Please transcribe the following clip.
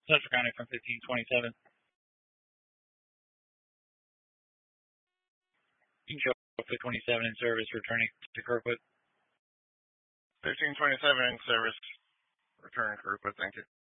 Central County from 1527. You can show up to 27 in service, returning to Kirkwood. 1527 in service, returning to Kirkwood, thank you.